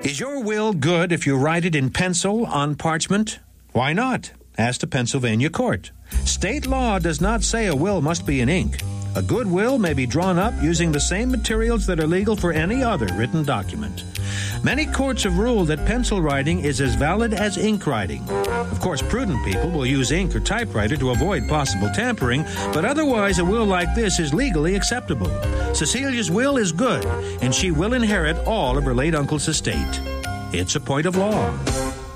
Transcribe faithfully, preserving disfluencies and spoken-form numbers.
Is your will good if you write it in pencil on parchment? Why not? Ask the Pennsylvania court. State law does not say a will must be in ink. A good will may be drawn up using the same materials that are legal for any other written document. Many courts have ruled that pencil writing is as valid as ink writing. Of course, prudent people will use ink or typewriter to avoid possible tampering, but otherwise a will like this is legally acceptable. Cecilia's will is good, and she will inherit all of her late uncle's estate. It's a point of law.